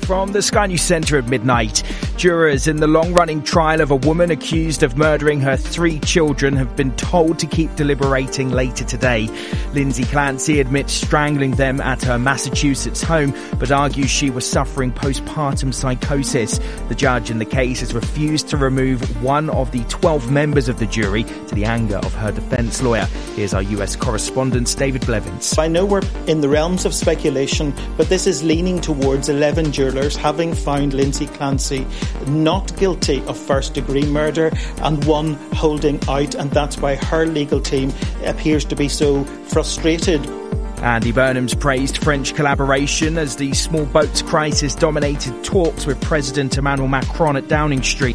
From the Sky News Centre at midnight, jurors in the long-running trial of a woman accused of murdering her 3 children have been told to keep deliberating later today. Lindsay Clancy admits strangling them at her Massachusetts home, but argues she was suffering postpartum psychosis. The judge in the case has refused to remove one of the 12 members of the jury, to the anger of her defence lawyer. Here's our US correspondent, David Blevins. I know we're in the realms of speculation, but this is leaning towards 11 jurors having found Lindsay Clancy not guilty of first-degree murder and one holding out, and that's why her legal team appears to be so frustrated. Andy Burnham's praised French collaboration as the small boats crisis dominated talks with President Emmanuel Macron at Downing Street.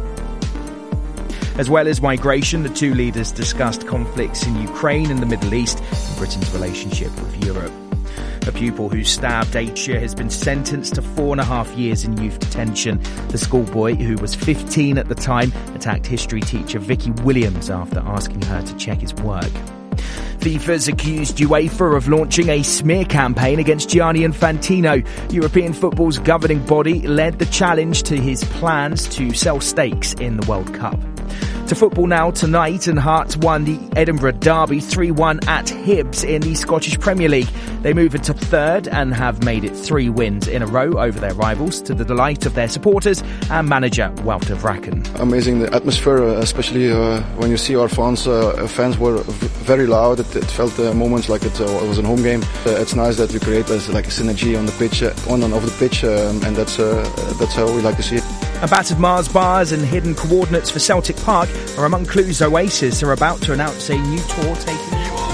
As well as migration, the two leaders discussed conflicts in Ukraine and the Middle East and Britain's relationship with Europe. A pupil who stabbed Asia has been sentenced to 4.5 years in youth detention. The schoolboy, who was 15 at the time, attacked history teacher Vicky Williams after asking her to check his work. FIFA's accused UEFA of launching a smear campaign against Gianni Infantino. European football's governing body led the challenge to his plans to sell stakes in the World Cup. To football now tonight, and Hearts won the Edinburgh Derby 3-1 at Hibs in the Scottish Premier League. They move into third and have made it 3 wins in a row over their rivals, to the delight of their supporters and manager Walter Vraken. Amazing the atmosphere, especially when you see our fans were very loud. It felt moments like it was a home game. It's nice that we create like a synergy on the pitch, on and off the pitch, and that's how we like to see it. A battered Mars bars and hidden coordinates for Celtic Park are among clues Oasis are about to announce a new tour taking